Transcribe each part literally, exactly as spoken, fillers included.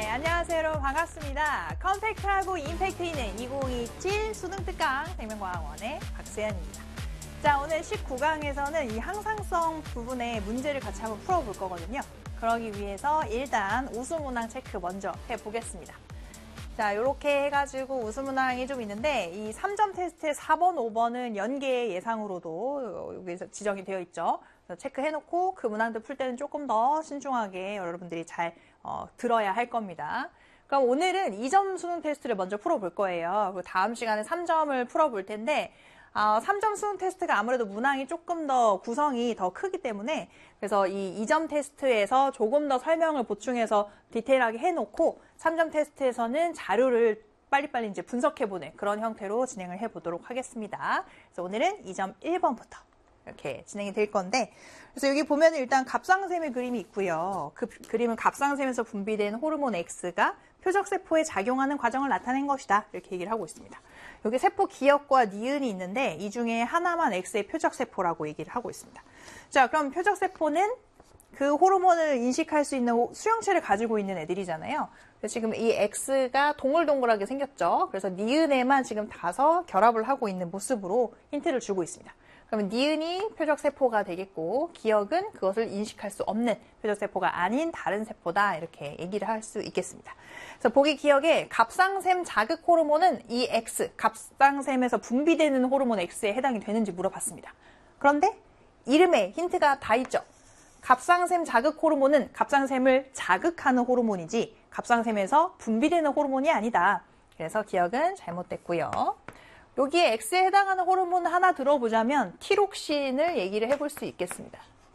안녕하세요 여러분, 반갑습니다. 컴팩트하고 임팩트 있는 이천이십칠 수능특강 생명과학원의 박세연입니다. 자, 오늘 십구 강에서는 이 항상성 부분의 문제를 같이 한번 풀어볼 거거든요. 그러기 위해서 일단 우수문항 체크 먼저 해보겠습니다. 자, 이렇게 해가지고 우수문항이 좀 있는데 이 삼 점 테스트의 사 번, 오 번은 연계 예상으로도 여기서 지정이 되어 있죠. 그래서 체크해놓고 그 문항들 풀 때는 조금 더 신중하게 여러분들이 잘 어, 들어야 할 겁니다. 그럼 오늘은 이 점 수능 테스트를 먼저 풀어볼 거예요. 그리고 다음 시간에 삼 점을 풀어볼 텐데 어, 삼 점 수능 테스트가 아무래도 문항이 조금 더 구성이 더 크기 때문에 그래서 이 이 점 테스트에서 조금 더 설명을 보충해서 디테일하게 해놓고 삼 점 테스트에서는 자료를 빨리빨리 이제 분석해보는 그런 형태로 진행을 해보도록 하겠습니다. 그래서 오늘은 이 점 일 번부터 이렇게 진행이 될 건데, 그래서 여기 보면 일단 갑상샘의 그림이 있고요. 그 그림은 갑상샘에서 분비된 호르몬 X가 표적세포에 작용하는 과정을 나타낸 것이다. 이렇게 얘기를 하고 있습니다. 여기 세포 기역과 니은이 있는데 이 중에 하나만 X의 표적세포라고 얘기를 하고 있습니다. 자, 그럼 표적세포는 그 호르몬을 인식할 수 있는 수용체를 가지고 있는 애들이잖아요. 그래서 지금 이 X가 동글동글하게 생겼죠. 그래서 니은에만 지금 다서 결합을 하고 있는 모습으로 힌트를 주고 있습니다. 그러면 니은이 표적세포가 되겠고 기역은 그것을 인식할 수 없는 표적세포가 아닌 다른 세포다, 이렇게 얘기를 할 수 있겠습니다. 그래서 보기 기역에 갑상샘 자극 호르몬은 이 X, 갑상샘에서 분비되는 호르몬 X에 해당이 되는지 물어봤습니다. 그런데 이름에 힌트가 다 있죠. 갑상샘 자극 호르몬은 갑상샘을 자극하는 호르몬이지 갑상샘에서 분비되는 호르몬이 아니다. 그래서 기역은 잘못됐고요. 여기에 X에 해당하는 호르몬 하나 들어보자면 티록신을 얘기를 해볼 수 있겠습니다.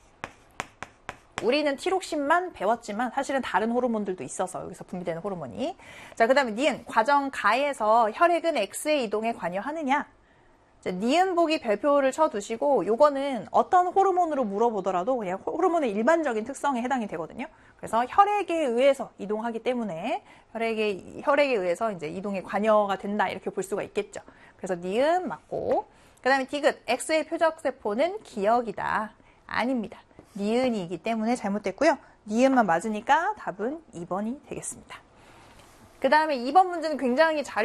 우리는 티록신만 배웠지만 사실은 다른 호르몬들도 있어서 여기서 분비되는 호르몬이. 자, 그 다음에 니은, 과정 가에서 혈액은 X의 이동에 관여하느냐? 자, 니은 보기 별표를 쳐두시고 요거는 어떤 호르몬으로 물어보더라도 그냥 호르몬의 일반적인 특성에 해당이 되거든요. 그래서 혈액에 의해서 이동하기 때문에 혈액에, 혈액에 의해서 이제 이동에 관여가 된다, 이렇게 볼 수가 있겠죠. 그래서 니은 맞고, 그 다음에 디귿, X의 표적세포는 기역이다. 아닙니다. 니은이기 때문에 잘못됐고요. 니은만 맞으니까 답은 이 번이 되겠습니다. 그 다음에 이 번 문제는 굉장히 잘